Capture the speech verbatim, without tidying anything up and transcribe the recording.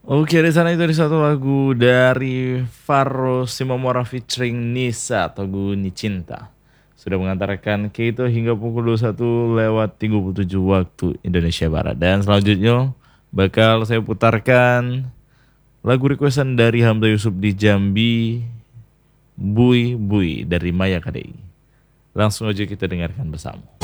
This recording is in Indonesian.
Oke, di sana itu ada satu lagu dari Faro Simomora featuring Nisa, lagu Ni Cinta. Sudah mengantarkan Keito hingga pukul dua puluh satu lewat tiga puluh tujuh waktu Indonesia Barat. Dan selanjutnya bakal saya putarkan lagu requestan dari Hamza Yusuf di Jambi, Bui Bui dari Maya Kadei. Langsung aja kita dengarkan bersama.